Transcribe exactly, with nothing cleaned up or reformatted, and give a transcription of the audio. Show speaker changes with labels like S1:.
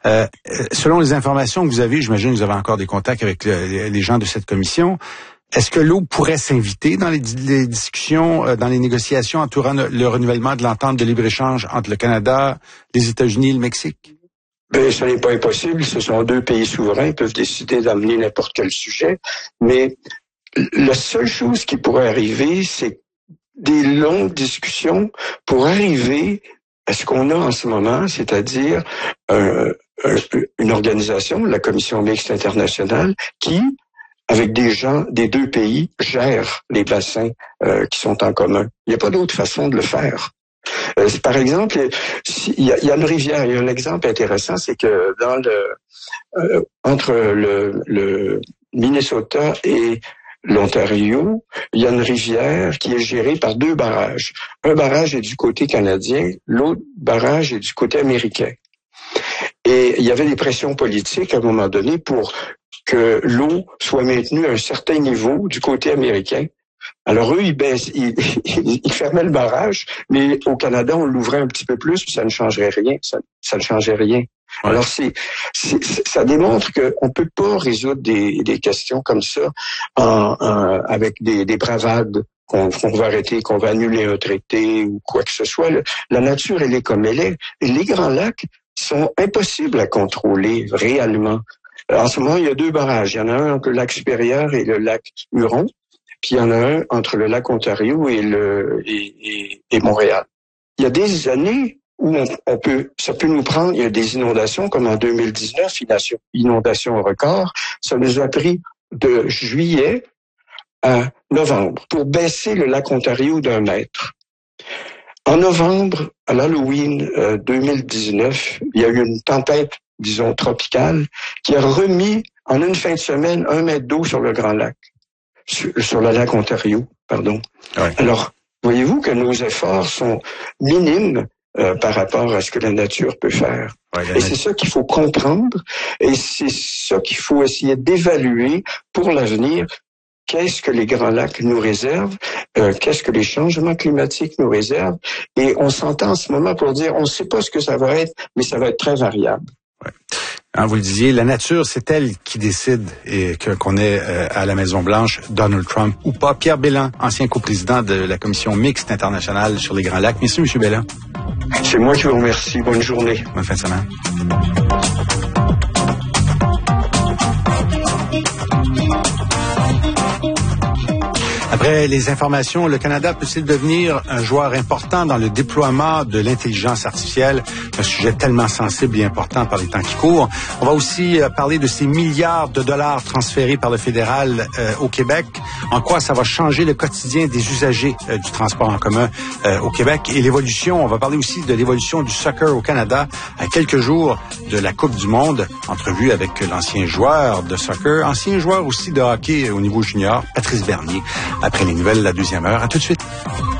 S1: Euh, selon les informations que vous avez, j'imagine que vous avez encore des contacts avec le, les gens de cette commission. Est-ce que l'eau pourrait s'inviter dans les, les discussions, euh, dans les négociations entourant le renouvellement de l'entente de libre-échange entre le Canada, les États-Unis et le Mexique?
S2: Ben, ce n'est pas impossible. Ce sont deux pays souverains. Ils peuvent décider d'amener n'importe quel sujet. Mais la seule chose qui pourrait arriver, c'est des longues discussions pour arriver à ce qu'on a en ce moment, c'est-à-dire euh, une organisation, la Commission mixte internationale, qui, avec des gens des deux pays, gère les bassins euh, qui sont en commun. Il n'y a pas d'autre façon de le faire. Euh, par exemple, il y, a, il y a une rivière. Il y a un exemple intéressant, c'est que dans le euh, entre le, le Minnesota et l'Ontario, il y a une rivière qui est gérée par deux barrages. Un barrage est du côté canadien, l'autre barrage est du côté américain. Et il y avait des pressions politiques à un moment donné pour que l'eau soit maintenue à un certain niveau du côté américain. Alors eux, ils baissent, ils, ils, ils fermaient le barrage, mais au Canada, on l'ouvrait un petit peu plus, puis ça ne changerait rien. Ça, ça ne changeait rien. Ouais. Alors c'est, c'est, ça démontre qu'on peut pas résoudre des, des questions comme ça en, en, avec des, des bravades qu'on, qu'on va arrêter, qu'on va annuler un traité ou quoi que ce soit. La nature, elle est comme elle est. Et les Grands Lacs sont impossibles à contrôler réellement. En ce moment, il y a deux barrages. Il y en a un entre le lac supérieur et le lac Huron. Puis il y en a un entre le lac Ontario et le et, et, et Montréal. Il y a des années où on, on peut, ça peut nous prendre, il y a des inondations comme en deux mille dix-neuf, inondation, inondation record. Ça nous a pris de juillet à novembre pour baisser le lac Ontario d'un mètre. En novembre, à l'Halloween euh, deux mille dix-neuf, il y a eu une tempête, disons, tropicale, qui a remis en une fin de semaine un mètre d'eau sur le Grand Lac. Sur, sur le lac Ontario, pardon. Ouais. Alors, voyez-vous que nos efforts sont minimes euh, par rapport à ce que la nature peut faire. Ouais, et c'est ça qu'il faut comprendre, et c'est ça qu'il faut essayer d'évaluer pour l'avenir. Qu'est-ce que les Grands Lacs nous réservent? Euh, qu'est-ce que les changements climatiques nous réservent? Et on s'entend en ce moment pour dire, on ne sait pas ce que ça va être, mais ça va être très variable.
S1: Ouais. Hein, vous le disiez, la nature, c'est elle qui décide et que, qu'on est euh, à la Maison-Blanche, Donald Trump ou pas. Pierre Belland, ancien coprésident de la Commission mixte internationale sur les Grands Lacs. Merci, M. Belland.
S2: C'est moi qui vous remercie. Bonne journée.
S1: Bonne fin de semaine. Après les informations, le Canada peut-il devenir un joueur important dans le déploiement de l'intelligence artificielle, un sujet tellement sensible et important par les temps qui courent. On va aussi parler de ces milliards de dollars transférés par le fédéral euh, au Québec, en quoi ça va changer le quotidien des usagers euh, du transport en commun euh, au Québec et l'évolution. On va parler aussi de l'évolution du soccer au Canada à quelques jours de la Coupe du Monde. Entrevue avec l'ancien joueur de soccer, ancien joueur aussi de hockey au niveau junior, Patrice Bernier. Après les nouvelles, la deuxième heure. À tout de suite.